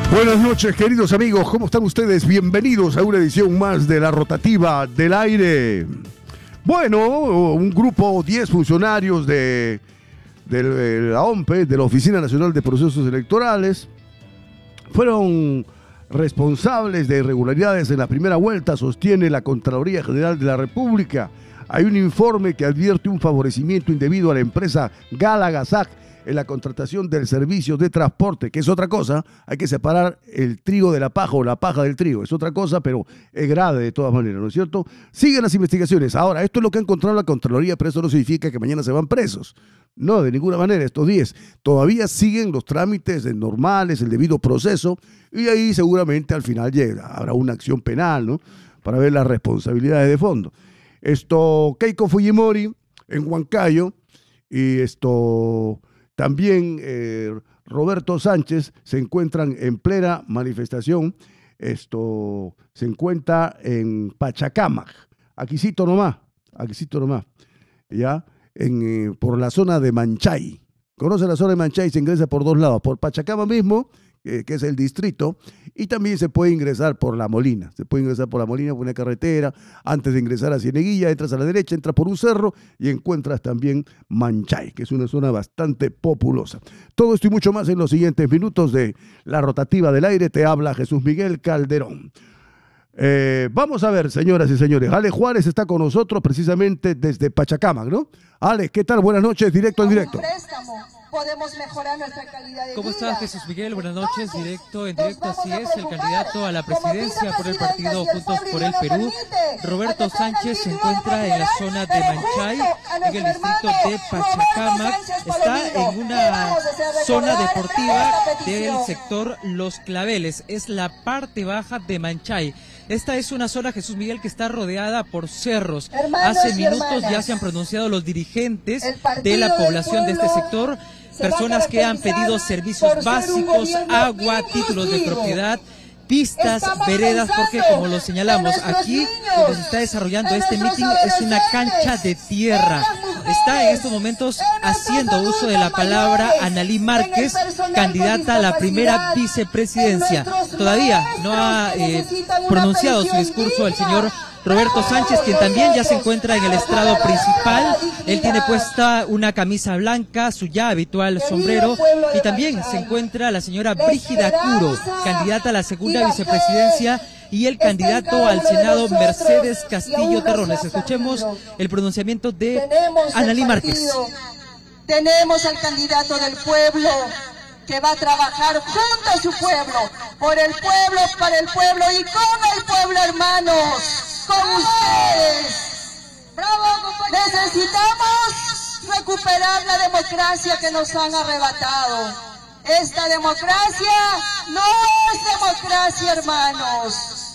Buenas noches, queridos amigos, ¿cómo están ustedes? Bienvenidos a una edición más de la Rotativa del Aire. Bueno, un grupo, 10 funcionarios de la OMPE, de la Oficina Nacional de Procesos Electorales, fueron responsables de irregularidades en la primera vuelta, sostiene la Contraloría General de la República. Hay un informe que advierte un favorecimiento indebido a la empresa Galagasag en la contratación del servicio de transporte, que es otra cosa. Hay que separar el trigo de la paja o la paja del trigo, es otra cosa, pero es grave de todas maneras, ¿no es cierto? Siguen las investigaciones. Ahora, esto es lo que ha encontrado la Contraloría, pero eso no significa que mañana se van presos. No, de ninguna manera, estos 10 todavía siguen los trámites normales, el debido proceso, y ahí seguramente al final habrá una acción penal, ¿no?, para ver las responsabilidades de fondo. Keiko Fujimori en Huancayo y también Roberto Sánchez se encuentran en plena manifestación. Se encuentra en Pachacamac, aquícito nomás, ya, por la zona de Manchay. ¿Conoce la zona de Manchay? Se ingresa por dos lados, por Pachacamac mismo, que es el distrito, y también se puede ingresar por La Molina. Se puede ingresar por La Molina, por una carretera. Antes de ingresar a Cieneguilla, entras a la derecha, entras por un cerro y encuentras también Manchay, que es una zona bastante populosa. Todo esto y mucho más en los siguientes minutos de la Rotativa del Aire. Te habla Jesús Miguel Calderón. Vamos a ver, señoras y señores. Ale Juárez está con nosotros precisamente desde Pachacamac, ¿no? Ale, ¿qué tal? Buenas noches, directo en directo. Podemos mejorar nuestra calidad de vida. ¿Cómo estás, Jesús Miguel? Buenas noches, directo, así es, el candidato a la presidencia por el partido Juntos por el Perú, Roberto Sánchez, se encuentra en la zona de Manchay, en el distrito de Pachacamac, está en una zona deportiva del sector Los Claveles, es la parte baja de Manchay. Esta es una zona, Jesús Miguel, que está rodeada por cerros. Hace minutos ya se han pronunciado los dirigentes de la población de este sector, personas que han pedido servicios básicos, agua, títulos de propiedad, pistas, veredas, porque como lo señalamos, aquí donde se está desarrollando este mitin es una cancha de tierra. Está en estos momentos haciendo uso de la palabra Analí Márquez, candidata a la primera vicepresidencia. Todavía no ha pronunciado su discurso el señor Roberto Sánchez, quien también ya se encuentra en el estrado principal. Él tiene puesta una camisa blanca, su ya habitual sombrero, y también se encuentra la señora Brígida Curo, candidata a la segunda vicepresidencia, y el candidato al Senado, Mercedes Castillo Terrones. Escuchemos el pronunciamiento de Analí Márquez. Tenemos al candidato del pueblo, que va a trabajar junto a su pueblo, por el pueblo, para el pueblo y con el pueblo, hermanos. Con ustedes. ¡Bravo, compañeros! Necesitamos recuperar la democracia que nos han arrebatado. Esta democracia no es democracia, hermanos.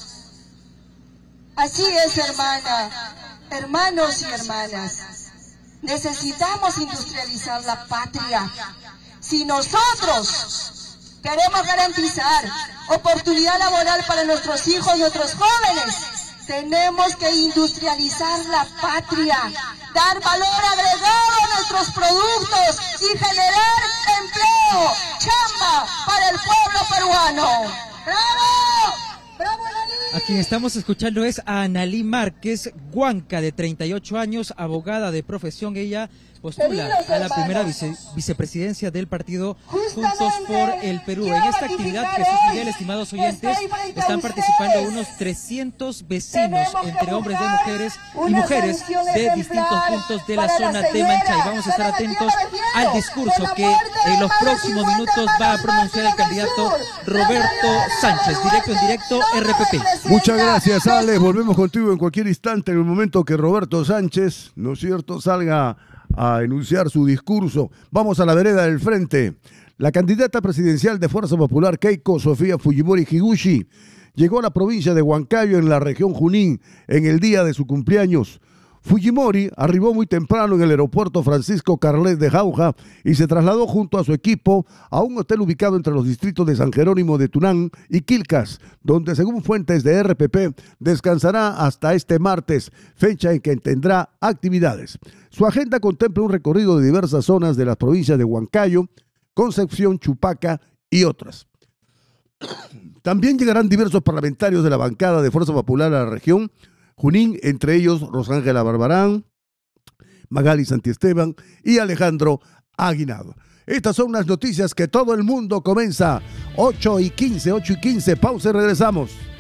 Así es, hermanos y hermanas. Necesitamos industrializar la patria. Si nosotros queremos garantizar oportunidad laboral para nuestros hijos y nuestros jóvenes, tenemos que industrializar la patria, dar valor agregado a nuestros productos y generar empleo, chamba para el pueblo peruano. ¡Bravo! ¡Bravo, Analí! A quien estamos escuchando es a Analí Márquez, huanca de 38 años, abogada de profesión. Ella postula a la primera vicepresidencia del partido Juntos por el Perú. En esta actividad, Jesús Miguel, estimados oyentes, están participando unos 300 vecinos, entre hombres y mujeres de distintos puntos de la zona de Manchay. Vamos a estar atentos al discurso que en los próximos minutos va a pronunciar el candidato Roberto Sánchez. Directo en directo, RPP. Muchas gracias, Ale. Volvemos contigo en cualquier instante, en el momento que Roberto Sánchez, ¿no es cierto?, salga a enunciar su discurso. Vamos a la vereda del frente. La candidata presidencial de Fuerza Popular, Keiko Sofía Fujimori Higuchi, llegó a la provincia de Huancayo, en la región Junín, en el día de su cumpleaños. Fujimori arribó muy temprano en el aeropuerto Francisco Carlet de Jauja y se trasladó junto a su equipo a un hotel ubicado entre los distritos de San Jerónimo de Tunán y Quilcas, donde, según fuentes de RPP, descansará hasta este martes, fecha en que tendrá actividades. Su agenda contempla un recorrido de diversas zonas de las provincias de Huancayo, Concepción, Chupaca y otras. También llegarán diversos parlamentarios de la bancada de Fuerza Popular a la región Junín, entre ellos Rosángela Barbarán, Magali Santiesteban y Alejandro Aguinaldo. Estas son las noticias que todo el mundo comienza. 8:15, pausa y regresamos.